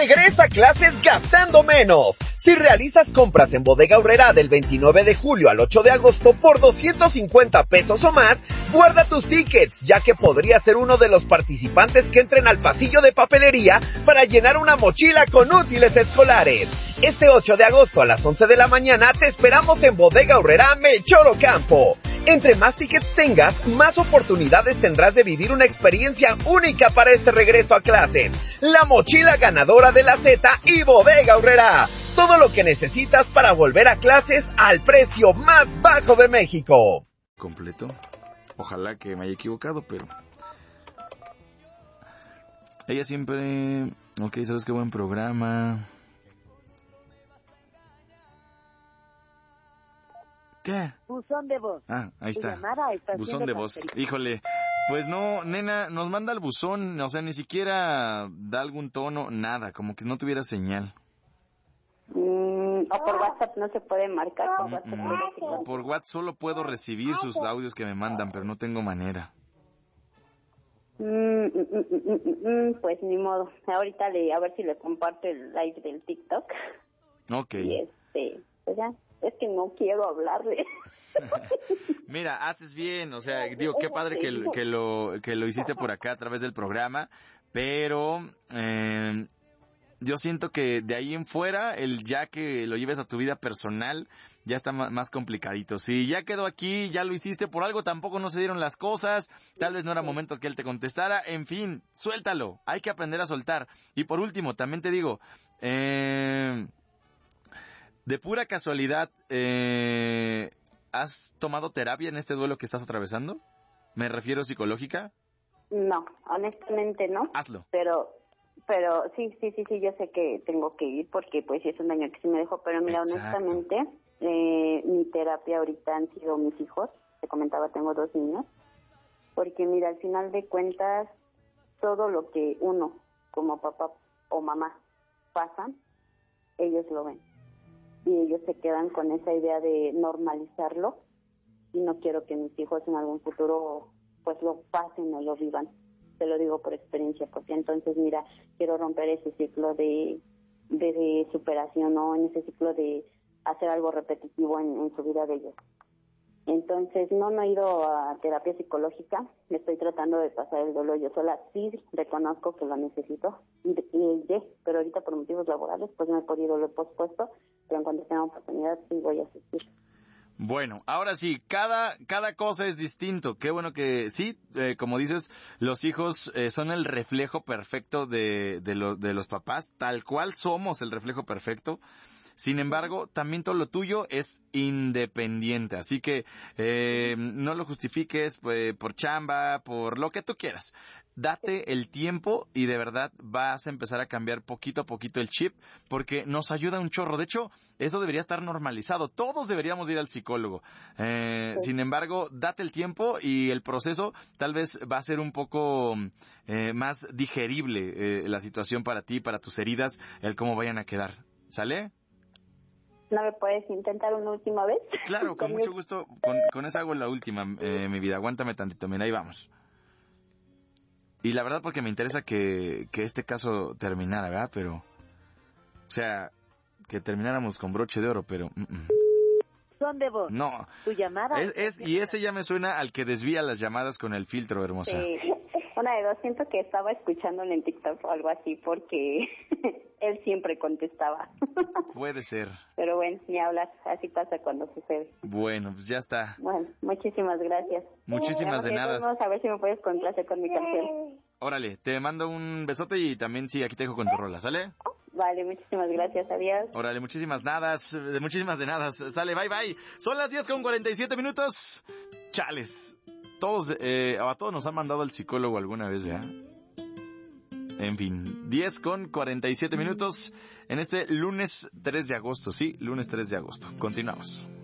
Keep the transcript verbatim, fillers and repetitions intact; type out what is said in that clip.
Regresa a clases gastando menos. Si realizas compras en Bodega Aurrerá del veintinueve de julio al ocho de agosto por doscientos cincuenta pesos o más, guarda tus tickets, ya que podría ser uno de los participantes que entren al pasillo de papelería para llenar una mochila con útiles escolares. Este ocho de agosto a las once de la mañana te esperamos en Bodega Aurrerá Melchor Ocampo. Entre más tickets tengas, más oportunidades tendrás de vivir una experiencia única para este regreso a clases. La mochila ganadora de la Z y Bodega Aurrerá. Todo lo que necesitas para volver a clases al precio más bajo de México. Completo. Ojalá que me haya equivocado, pero... Ella siempre... Ok, ¿sabes qué buen programa? ¿Qué? Buzón de voz. Ah, ahí está. está Buzón de voz. Híjole, pues no, nena, nos manda el buzón, o sea, ni siquiera da algún tono, nada, como que no tuviera señal. Mm, o por WhatsApp no se puede marcar. Por Mm, WhatsApp, mm, por WhatsApp solo puedo recibir sus audios que me mandan, pero no tengo manera. Mm, mm, mm, mm, mm, mm, pues ni modo. Ahorita le, a ver si le comparto el live del TikTok. Ok. Y este, pues ya. Es que no quiero hablarle. Mira, haces bien, o sea, digo, qué padre que, que, lo, que lo hiciste por acá a través del programa, pero eh, yo siento que de ahí en fuera, el ya que lo lleves a tu vida personal, ya está más complicadito. Si ya quedó aquí, ya lo hiciste por algo, tampoco no se dieron las cosas, tal vez no era momento que él te contestara, en fin, suéltalo, hay que aprender a soltar. Y por último, también te digo, eh... de pura casualidad, eh, ¿has tomado terapia en este duelo que estás atravesando? ¿Me refiero psicológica? No, honestamente no. Hazlo. Pero, pero sí, sí, sí, sí, yo sé que tengo que ir porque pues sí es un daño que sí me dejó. Pero mira, Exacto. honestamente, eh, mi terapia ahorita han sido mis hijos. Te comentaba, tengo dos niños. Porque mira, al final de cuentas, todo lo que uno, como papá o mamá, pasan, ellos lo ven. Y ellos se quedan con esa idea de normalizarlo y no quiero que mis hijos en algún futuro pues lo pasen o lo vivan. Te lo digo por experiencia propia. Entonces, mira, quiero romper ese ciclo de, de, de superación, ¿no? En ese ciclo de hacer algo repetitivo en, en su vida de ellos. Entonces, no, no he ido a terapia psicológica, me estoy tratando de pasar el dolor yo sola, sí reconozco que lo necesito, y, y, y, pero ahorita por motivos laborales pues no he podido, lo he pospuesto, pero en cuanto tenga oportunidad sí voy a asistir. Bueno, ahora sí, cada cada cosa es distinto. Qué bueno que sí, eh, como dices, los hijos eh, son el reflejo perfecto de, de, lo, de los papás, tal cual somos el reflejo perfecto. Sin embargo, también todo lo tuyo es independiente, así que eh, no lo justifiques pues, por chamba, por lo que tú quieras. Date el tiempo y de verdad vas a empezar a cambiar poquito a poquito el chip porque nos ayuda un chorro. De hecho, eso debería estar normalizado. Todos deberíamos ir al psicólogo. Eh, sí. Sin embargo, date el tiempo y el proceso tal vez va a ser un poco eh, más digerible eh, la situación para ti, para tus heridas, el cómo vayan a quedar. ¿Sale? ¿No me puedes intentar una última vez? Claro, con mucho gusto. Con, con esa hago la última, eh, mi vida. Aguántame tantito. Mira, ahí vamos. Y la verdad porque me interesa que, que este caso terminara, ¿verdad? Pero, o sea, que termináramos con broche de oro, pero... Mm, mm. Son de voz. No. Tu llamada. Es, es, y ese ya me suena al que desvía las llamadas con el filtro, hermosa. Sí. Una de dos, siento que estaba escuchándole en TikTok o algo así porque él siempre contestaba. Puede ser. Pero bueno, ni hablas, así pasa cuando sucede. Bueno, pues ya está. Bueno, muchísimas gracias. Muchísimas de nada. Vamos a ver si me puedes complacer con mi canción. Órale, te mando un besote y también sí, aquí te dejo con tu rola, ¿sale? Vale, muchísimas gracias, adiós. Órale, muchísimas nadas, muchísimas de nada, sale, bye bye. Son las diez con cuarenta y siete minutos. Chales. Todos, eh, a todos nos han mandado al psicólogo alguna vez, ¿verdad? En fin, diez con cuarenta y siete minutos en este lunes tres de agosto, sí, lunes tres de agosto. Continuamos.